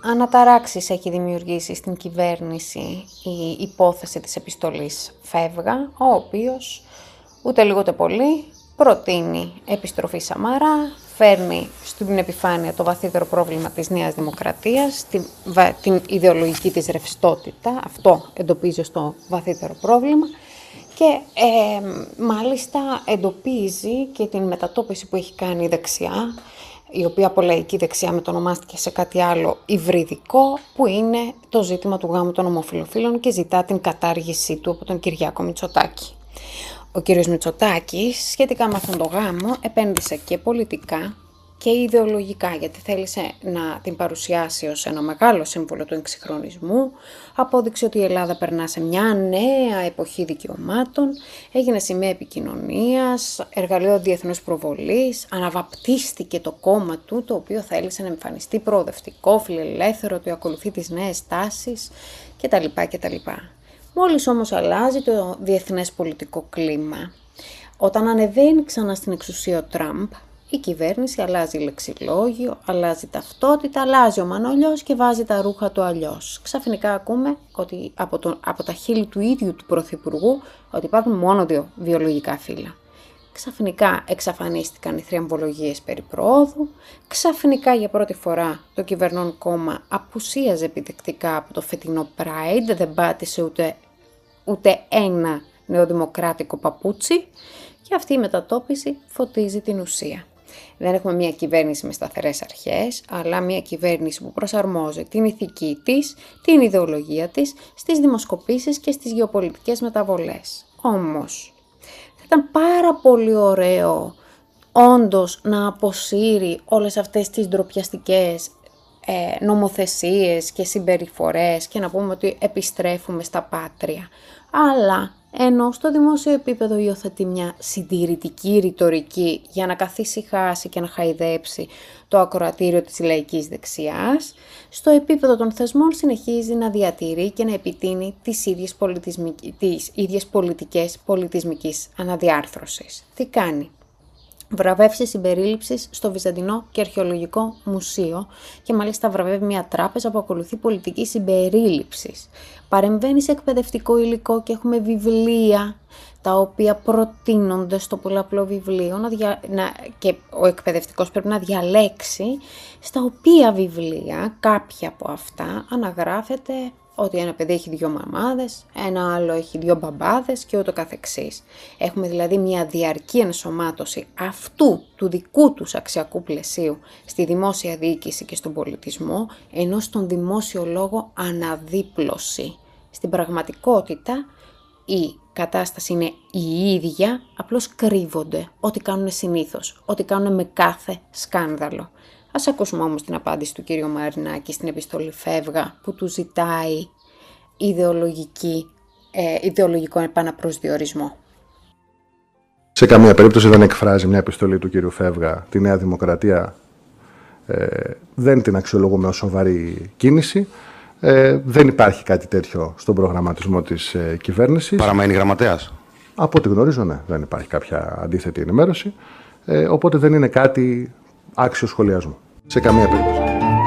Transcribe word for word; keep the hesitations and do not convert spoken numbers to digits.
Αναταράξεις έχει δημιουργήσει στην κυβέρνηση η υπόθεση της επιστολής Φεύγα, ο οποίος ούτε λίγο ούτε πολύ προτείνει επιστροφή Σαμαρά, φέρνει στην επιφάνεια το βαθύτερο πρόβλημα της Νέας Δημοκρατίας, την, την ιδεολογική της ρευστότητα, αυτό εντοπίζει ως το βαθύτερο πρόβλημα και ε, μάλιστα εντοπίζει και την μετατόπιση που έχει κάνει η δεξιά, η οποία από λαϊκή δεξιά μετονομάστηκε σε κάτι άλλο υβριδικό, που είναι το ζήτημα του γάμου των ομοφυλοφίλων και ζητά την κατάργησή του από τον Κυριάκο Μητσοτάκη. Ο κύριος Μητσοτάκης σχετικά με αυτόν τον γάμο επένδυσε και πολιτικά και ιδεολογικά, γιατί θέλησε να την παρουσιάσει ως ένα μεγάλο σύμβολο του εξυγχρονισμού, απόδειξε ότι η Ελλάδα περνά σε μια νέα εποχή δικαιωμάτων, έγινε σημαία επικοινωνίας, εργαλείο διεθνούς προβολής, αναβαπτίστηκε το κόμμα του, το οποίο θέλησε να εμφανιστεί προοδευτικό, φιλελεύθερο, ότι ακολουθεί τις νέες τάσεις κτλ. κτλ. Μόλις όμως αλλάζει το διεθνές πολιτικό κλίμα, όταν ανεβαίνει ξανά στην εξουσία ο Τραμπ, η κυβέρνηση αλλάζει λεξιλόγιο, αλλάζει ταυτότητα, αλλάζει ο Μανολιός και βάζει τα ρούχα του αλλιώς. Ξαφνικά ακούμε ότι από, το, από τα χείλη του ίδιου του Πρωθυπουργού ότι υπάρχουν μόνο δύο βιολογικά φύλλα. Ξαφνικά εξαφανίστηκαν οι θριαμβολογίες περί προόδου, ξαφνικά για πρώτη φορά το κυβερνών κόμμα απουσίαζε επιδεκτικά από το φετινό Pride, δεν πάτησε ούτε, ούτε ένα νεοδημοκράτικο παπούτσι και αυτή η μετατόπιση φωτίζει την ουσία. Δεν έχουμε μια κυβέρνηση με σταθερές αρχές, αλλά μια κυβέρνηση που προσαρμόζει την ηθική της, την ιδεολογία της, στις δημοσκοπήσεις και στις γεωπολιτικές μεταβολές. Όμως, θα ήταν πάρα πολύ ωραίο όντως να αποσύρει όλες αυτές τις ντροπιαστικές ε, νομοθεσίες και συμπεριφορές και να πούμε ότι επιστρέφουμε στα πάτρια. Αλλά ενώ στο δημόσιο επίπεδο υιοθετεί μια συντηρητική ρητορική για να καθησυχάσει και να χαϊδέψει το ακροατήριο της λαϊκής δεξιάς, στο επίπεδο των θεσμών συνεχίζει να διατηρεί και να επιτείνει τις ίδιες, τις ίδιες πολιτικές πολιτισμικής αναδιάρθρωσης. Τι κάνει? Βραβεύσει συμπερίληψης στο Βυζαντινό και Αρχαιολογικό Μουσείο και μάλιστα βραβεύει μια τράπεζα που ακολουθεί πολιτική συμπερίληψης. Παρεμβαίνει σε εκπαιδευτικό υλικό και έχουμε βιβλία τα οποία προτείνονται στο πολλαπλό βιβλίο να δια... να... και ο εκπαιδευτικός πρέπει να διαλέξει στα οποία βιβλία, κάποια από αυτά, αναγράφεται ότι ένα παιδί έχει δύο μαμάδες, ένα άλλο έχει δύο μπαμπάδες και ούτω καθεξής. Έχουμε δηλαδή μια διαρκή ενσωμάτωση αυτού του δικού τους αξιακού πλαισίου στη δημόσια διοίκηση και στον πολιτισμό, ενώ στον δημόσιο λόγο αναδίπλωση. Στην πραγματικότητα η κατάσταση είναι η ίδια, απλώς κρύβονται ό,τι κάνουν συνήθως, ό,τι κάνουν με κάθε σκάνδαλο. Ας ακούσουμε όμως την απάντηση του κύριου Μαρινάκη στην επιστολή Φεύγα που του ζητάει ιδεολογική, ε, ιδεολογικό επαναπροσδιορισμό. Σε καμία περίπτωση δεν εκφράζει μια επιστολή του κύριου Φεύγα τη Νέα Δημοκρατία. Ε, δεν την αξιολογούμε ως σοβαρή κίνηση. Ε, δεν υπάρχει κάτι τέτοιο στον προγραμματισμό της ε, κυβέρνησης. Παραμένει γραμματέας. Από ό,τι γνωρίζω, ναι, δεν υπάρχει κάποια αντίθετη ενημέρωση. Ε, οπότε δεν είναι κάτι άξιο σχολιασμού. Σε καμία περίπτωση.